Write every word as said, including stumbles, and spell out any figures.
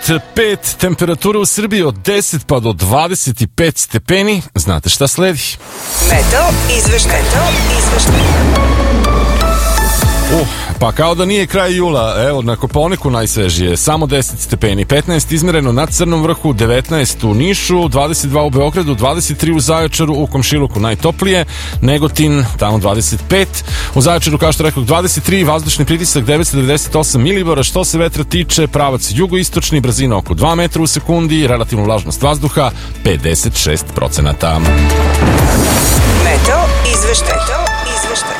pet, temperatura u Srbiji od deset pa do dvadeset pet stepeni. Znate šta sledi? Meteo izveštaj. Meteo izveštaj. Uh, pa kao da nije kraj jula, evo na Kopaoniku najsvežije, samo deset stepeni, petnaest izmereno na Crnom vrhu, devetnaest u Nišu, dvadeset dva u Beogradu, dvadeset tri u Zaječaru, u Komšiluku najtoplije, Negotin tamo dvadeset pet, u Zaječaru kao što rekao dvadeset tri, vazdušni pritisak devetsto devedeset osam milibora, što se vetra tiče, pravac jugoistočni, brzina oko dva metra u sekundi, relativna vlažnost vazduha pedeset šest procenata. Meteo izveštaj. Meteo izveštaj.